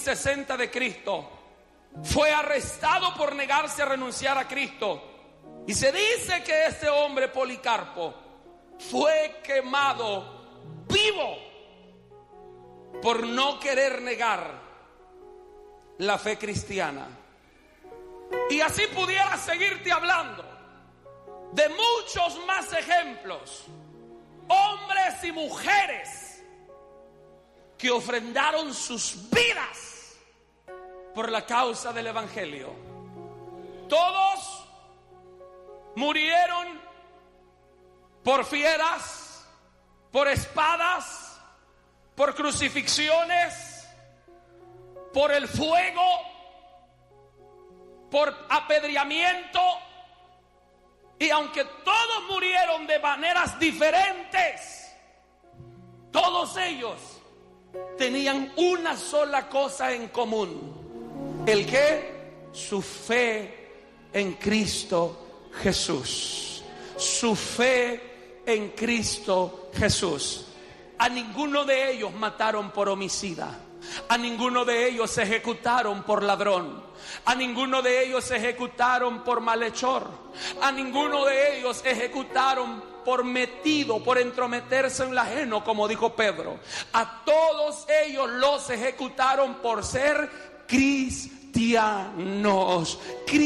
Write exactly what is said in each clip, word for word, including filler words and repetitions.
sesenta de Cristo, fue arrestado por negarse a renunciar a Cristo. Y se dice que este hombre, Policarpo, fue quemado vivo por no querer negar la fe cristiana. Y así pudiera seguirte hablando de muchos más ejemplos, hombres y mujeres que ofrendaron sus vidas por la causa del evangelio. Todos murieron por fieras, por espadas, por crucifixiones, por el fuego, por apedreamiento. Y aunque todos murieron de maneras diferentes, todos ellos tenían una sola cosa en común: el que su fe en Cristo Jesús. Su fe en Cristo Jesús. A ninguno de ellos mataron por homicida. A ninguno de ellos se ejecutaron por ladrón. A ninguno de ellos se ejecutaron por malhechor. A ninguno de ellos ejecutaron por metido, por entrometerse en lo ajeno, como dijo Pedro. A todos ellos los ejecutaron por ser cristianos. Cristianos,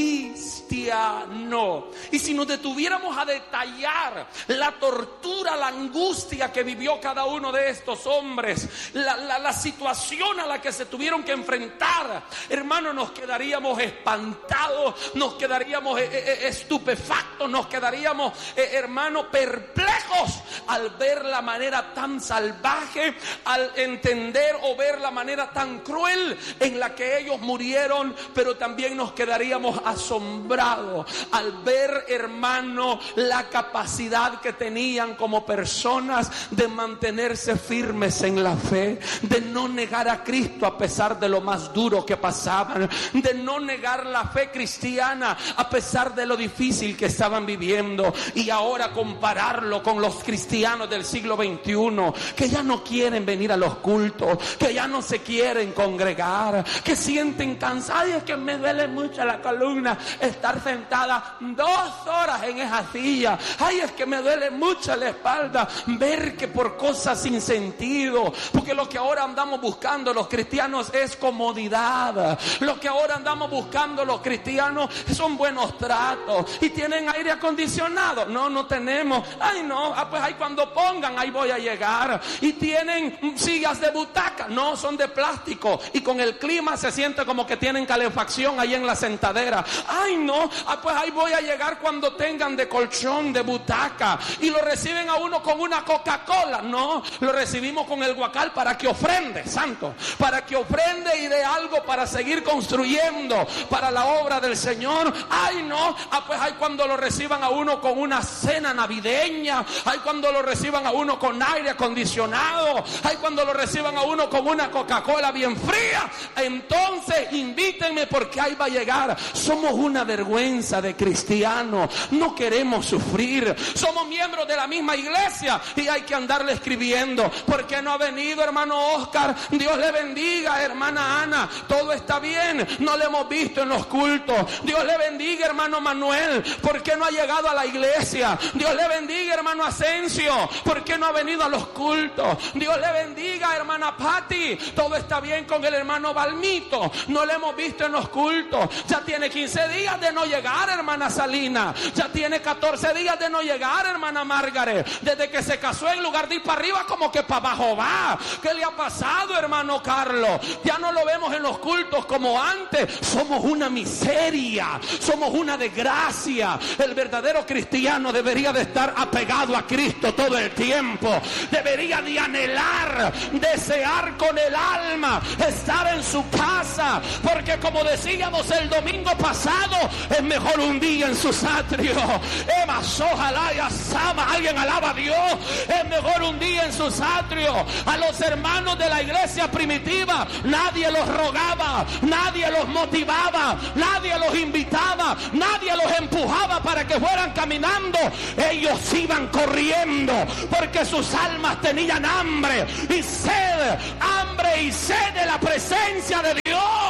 cristianos. Y si nos detuviéramos a detallar la tortura, la angustia que vivió cada uno de estos hombres, la, la, la situación a la que se tuvieron que enfrentar, hermano, nos quedaríamos espantados, nos quedaríamos eh, eh, estupefactos, nos quedaríamos, eh, hermano, perplejos al ver la manera tan salvaje, al entender o ver la manera tan cruel en la que ellos murieron. Pero también nos quedaríamos asombrados al ver, hermano, la capacidad que tenían como personas de mantenerse firmes en la fe, de no negar a Cristo a pesar de lo más duro que pasaban, de no negar la fe cristiana a pesar de lo difícil que estaban viviendo. Y ahora compararlo con los cristianos del siglo veintiuno, que ya no quieren venir a los cultos, que ya no se quieren congregar, que sienten cansados. Ay, es que me duele mucho la columna estar sentada dos horas en esa silla. Ay, es que me duele mucho la espalda ver que por cosas sin sentido. Porque lo que ahora andamos buscando los cristianos es comodidad. Lo que ahora andamos buscando los cristianos son buenos tratos. Y tienen aire acondicionado. No, no tenemos. Ay, no, ah, pues ahí cuando pongan, ahí voy a llegar. Y tienen sillas de butaca. No, son de plástico. Y con el clima se siente como que tienen calefacción ahí en la sentadera. Ay, no, ah, pues ahí voy a llegar cuando tengan de colchón, de butaca. Y lo reciben a uno con una Coca-Cola. No, lo recibimos con el guacal para que ofrende, santo, para que ofrende y dé algo para seguir construyendo para la obra del Señor. Ay, no, ah, pues ahí cuando lo reciban a uno con una cena navideña. Ay, cuando lo reciban a uno con aire acondicionado. Ay, cuando lo reciban a uno con una Coca-Cola bien fría. Entonces invítenme porque ahí va a llegar. Somos una vergüenza de cristianos. No queremos sufrir. Somos miembros de la misma iglesia y hay que andarle escribiendo. ¿Por qué no ha venido, hermano Oscar? Dios le bendiga, hermana Ana. Todo está bien. No le hemos visto en los cultos. Dios le bendiga, hermano Manuel. ¿Por qué no ha llegado a la iglesia? Dios le bendiga, hermano Asensio. ¿Por qué no ha venido a los cultos? Dios le bendiga, hermana Patti. Todo está bien con el hermano Balmito. No le hemos visto en los cultos. Ya tiene quince días de no llegar, hermana Salina. Ya tiene catorce días de no llegar, hermana Margaret. Desde que se casó, en lugar de ir para arriba, como que para abajo va. ¿Qué le ha pasado, hermano Carlos? Ya no lo vemos en los cultos como antes. Somos una miseria. Somos una desgracia. El verdadero cristiano debería de estar apegado a Cristo todo el tiempo. Debería de anhelar, desear con el alma estar en su casa. Porque como decíamos el domingo pasado, es mejor un día en sus atrios. Ema, ojalá y asama. Alguien alaba a Dios. Es mejor un día en sus atrios. A los hermanos de la iglesia primitiva nadie los rogaba, nadie los motivaba, nadie los invitaba, nadie los empujaba para que fueran caminando. Ellos iban corriendo porque sus almas tenían hambre y sed, hambre y sed de la presencia de Dios.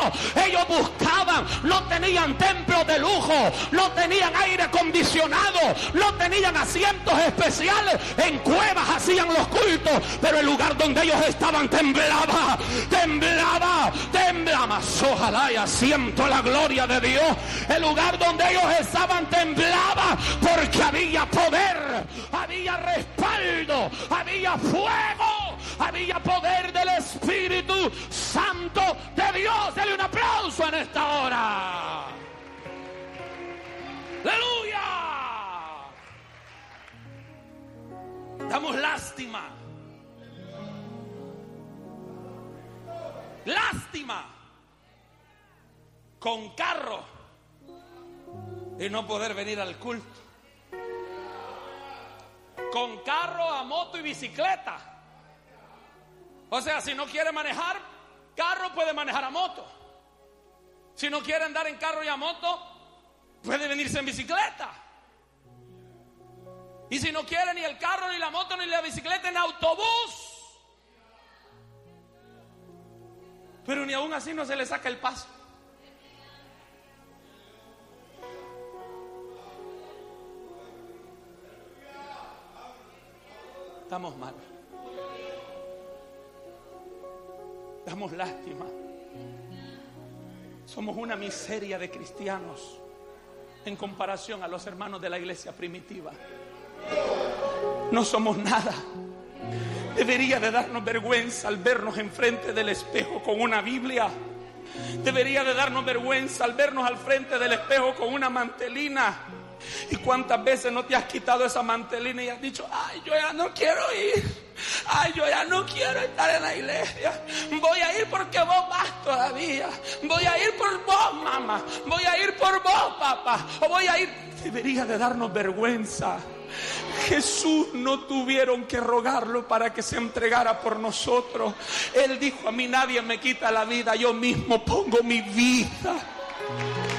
Ellos buscaban, no tenían templos de lujo, no tenían aire acondicionado, no tenían asientos especiales, en cuevas hacían los cultos, pero el lugar donde ellos estaban temblaba, temblaba, temblaba. Ojalá y siento la gloria de Dios. El lugar donde ellos estaban temblaba porque había poder, había respaldo, había fuego, había poder del Espíritu Santo de Dios. Dele un aplauso en esta hora. ¡Aleluya! Damos lástima. Lástima. Con carro y no poder venir al culto. Con carro, a moto y bicicleta. O sea, si no quiere manejar carro, puede manejar a moto. Si no quiere andar en carro y a moto, puede venirse en bicicleta. Y si no quiere ni el carro, ni la moto, ni la bicicleta, en autobús. Pero ni aún así no se le saca el paso. Estamos mal. Damos lástima. Somos una miseria de cristianos en comparación a los hermanos de la iglesia primitiva. No somos nada. Debería de darnos vergüenza al vernos enfrente del espejo con una Biblia. Debería de darnos vergüenza al vernos al frente del espejo con una mantelina. ¿Y cuántas veces no te has quitado esa mantelina y has dicho: ay, yo ya no quiero ir, ay, yo ya no quiero estar en la iglesia, voy a ir porque vos vas todavía, voy a ir por vos, mamá, voy a ir por vos, papá, o voy a ir? Debería de darnos vergüenza. Jesús no tuvieron que rogarlo para que se entregara por nosotros. Él dijo: a mí nadie me quita la vida, yo mismo pongo mi vida.